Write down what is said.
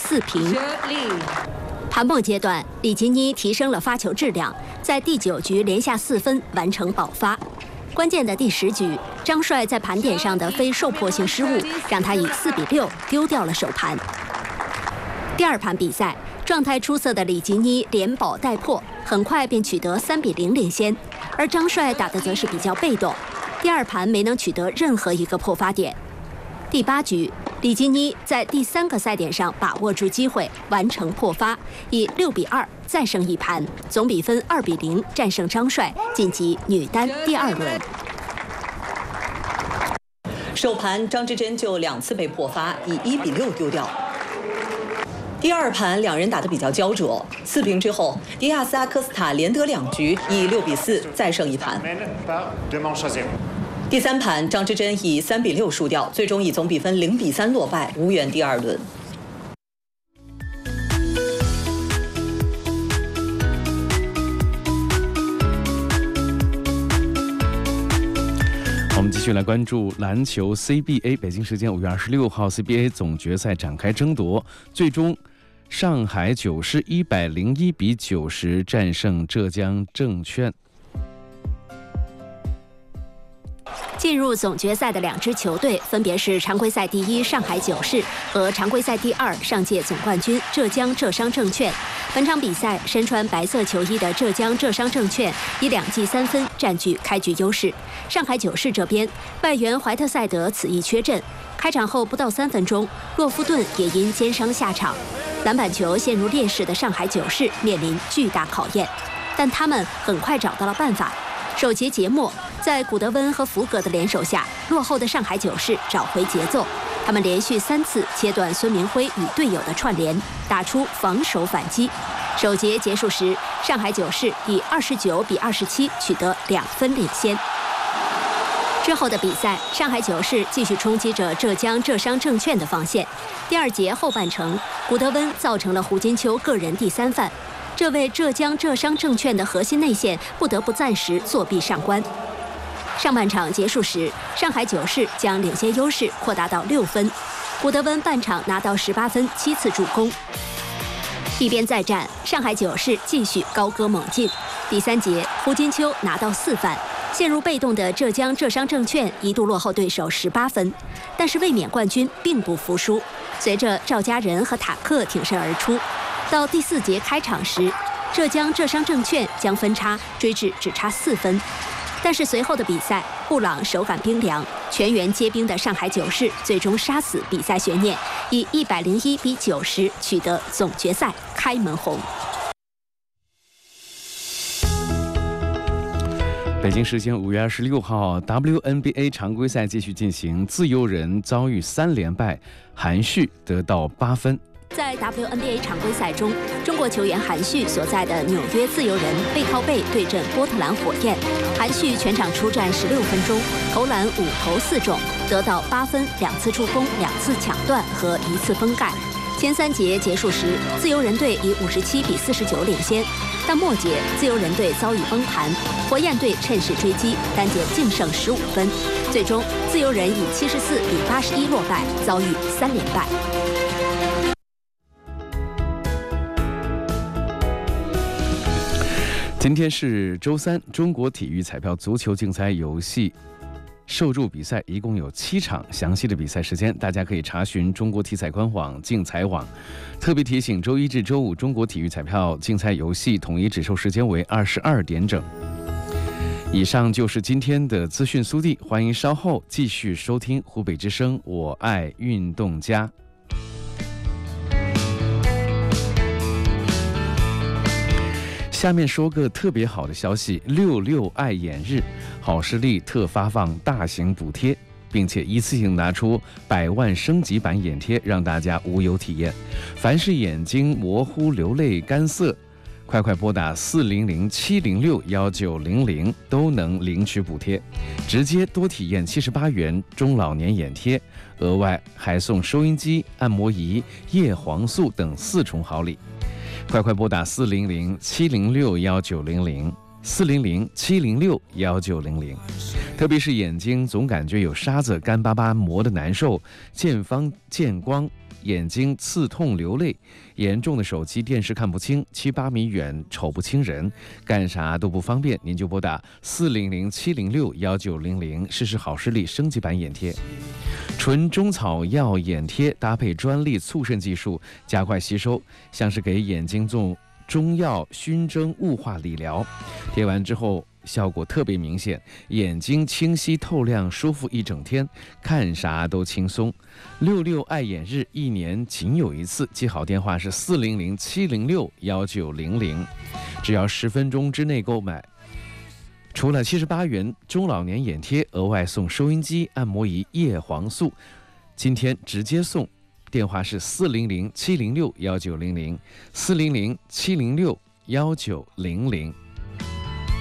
4平。盘末阶段，李吉妮提升了发球质量，在第9局连下4分，完成保发。关键的第10局，张帅在盘点上的非受迫性失误，让他以4比6丢掉了首盘。第2盘比赛，状态出色的李吉妮连保带破，很快便取得3比0领先，而张帅打的则是比较被动，第2盘没能取得任何一个破发点。第8局，李吉妮在第3个赛点上把握住机会，完成破发，以6比2再胜一盘，总比分2比0战胜张帅，晋级女单第2轮。 首盘张之臻就2次被破发，以1比6丢掉。第2盘两人打得比较焦灼，4平之后，迪亚斯阿科斯塔连得2局，以6比4再胜一盘。第3盘，张之臻以3比6输掉，最终以总比分0比3落败，无缘第2轮。 我们继续来关注篮球 CBA， 北京时间5月26号 CBA 总决赛展开争夺，最终上海九世101比90战胜浙江证券。 进入总决赛的2支球队分别是常规赛第1上海九世和常规赛第2上届总冠军浙江浙商证券。本场比赛，身穿白色球衣的浙江浙商证券以2记3分占据开局优势。上海九世这边，外援怀特塞德此役缺阵，开场后不到3分钟，洛夫顿也因肩伤下场。篮板球陷入劣势的上海九世面临巨大考验，但他们很快找到了办法。首节节末，在古德温和福格的联手下，落后的上海九世找回节奏。他们连续3次切断孙明辉与队友的串联，打出防守反击。首节结束时，上海九世以29比27取得2分领先。之后的比赛，上海九世继续冲击着浙江浙商证券的防线。第2节后半程，古德温造成了胡金秋个人第3犯。这位浙江浙商证券的核心内线不得不暂时作弊上关。上半场结束时，上海九世将领先优势扩大到6分。古德温半场拿到18分，7次助攻。一边再战，上海九世继续高歌猛进。第3节，胡金秋拿到4犯，陷入被动的浙江浙商证券一度落后对手18分，但是卫冕冠军并不服输，随着赵家人和塔克挺身而出。到第4节开场时，浙江浙商证券将分差追至只差4分，但是随后的比赛，布朗手感冰凉，全员皆兵的上海九世最终杀死比赛悬念，以101比90取得总决赛开门红。 北京时间5月26号 ，WNBA 常规赛继续进行，自由人遭遇3连败，韩旭得到8分。 在 WNBA 常规赛中，中国球员韩旭所在的纽约自由人背靠背对阵波特兰火焰。韩旭全场出战16分钟，投篮5投4中，得到8分、2次助攻、2次抢断和1次封盖。前3节结束时，自由人队以57比49领先，但末节自由人队遭遇崩盘，火焰队趁势追击，单节净胜15分，最终自由人以74比81落败，遭遇3连败。 今天是周三，中国体育彩票足球竞猜游戏受注比赛一共有7场，详细的比赛时间大家可以查询中国体彩官网竞彩网。特别提醒，周一至周五中国体育彩票竞猜游戏统一指售时间为22点整。以上就是今天的资讯速递，欢迎稍后继续收听湖北之声我爱运动家。下面说个特别好的消息，66爱眼日，好视力特发放大型补贴，并且一次性拿出100万升级版眼贴，让大家无忧体验。凡是眼睛模糊、流泪、干涩，快拨打400-706-1900都能领取补贴，直接多体验78元中老年眼贴，额外还送收音机、按摩仪、叶黄素等4重好礼。快拨打400-706-1900，400-706-1900。特别是眼睛总感觉有沙子干巴巴磨得难受，见光眼睛刺痛流泪，严重的手机电视看不清，7、8米远瞅不清人，干啥都不方便，您就拨打400-706-1900试试好视力升级版眼贴。纯中草药眼贴搭配专利促渗技术，加快吸收，像是给眼睛做中药熏蒸雾化理疗。贴完之后效果特别明显，眼睛清晰透亮，舒服一整天，看啥都轻松。66爱眼日1年仅有一次，记好电话是400-706-1900，只要10分钟之内购买。除了78元中老年眼贴，额外送收音机、按摩仪、叶黄素，今天直接送。电话是400-706-1900，400-706-1900。